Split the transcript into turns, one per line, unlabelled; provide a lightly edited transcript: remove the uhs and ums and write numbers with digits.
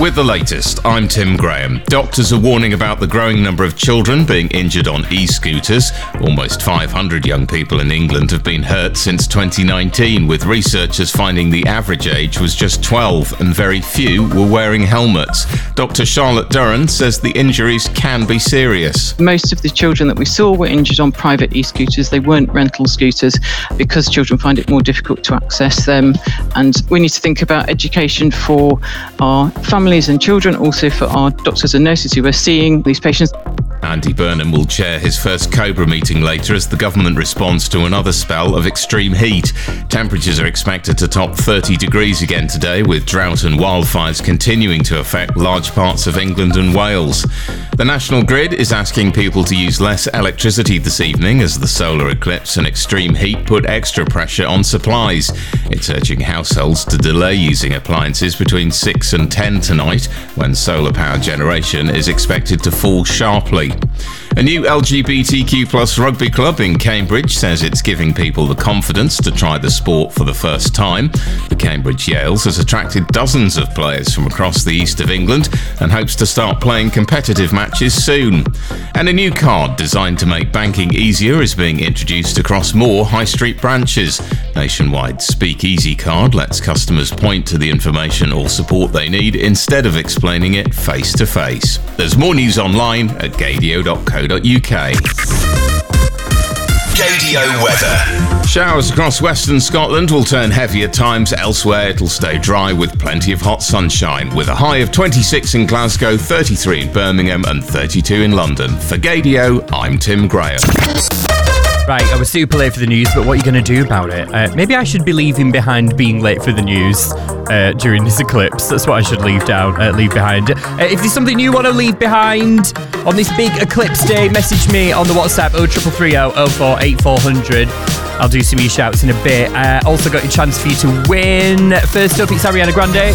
With the latest, I'm Tim Graham. Doctors are warning about the growing number of children being injured on e-scooters. Almost 500 young people in England have been hurt since 2019, with researchers finding the average age was just 12 and very few were wearing helmets. Dr. Charlotte Duran says the injuries can be serious.
Most of the children that we saw were injured on private e-scooters. They weren't rental scooters because children find it more difficult to access them. And we need to think about education for our families and children, also for our doctors and nurses who are seeing these patients.
Andy Burnham will chair his first COBRA meeting later as the government responds to another spell of extreme heat. Temperatures are expected to top 30 degrees again today, with drought and wildfires continuing to affect large parts of England and Wales. The National Grid is asking people to use less electricity this evening as the solar eclipse and extreme heat put extra pressure on supplies. It's urging households to delay using appliances between 6 and 10 tonight, when solar power generation is expected to fall sharply. A new LGBTQ+ rugby club in Cambridge says it's giving people the confidence to try the sport for the first time. The Cambridge Yales has attracted dozens of players from across the east of England and hopes to start playing competitive matches soon. And a new card designed to make banking easier is being introduced across more high street branches. Nationwide Speak Easy card lets customers point to the information or support they need instead of explaining it face to face. There's more news online at gadio.co.uk.
Gadio weather.
Showers across western Scotland will turn heavy at times. Elsewhere, it'll stay dry with plenty of hot sunshine, with a high of 26 in Glasgow, 33 in Birmingham and 32 in London. For Gadio, I'm Tim Graham.
Right, I was super late for the news, but what are you going to do about it? Maybe I should be leaving behind being late for the news during this eclipse. That's what I should leave behind. If there's something you want to leave behind on this big eclipse day, message me on the WhatsApp 0330 04 8400. I'll do some e-shouts in a bit. Also got a chance for you to win. First up, it's Ariana Grande.